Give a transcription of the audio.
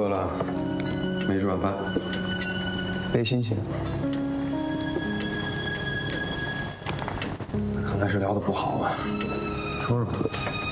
饿了，没吃晚饭。别新鲜。看来是聊得不好啊。说说。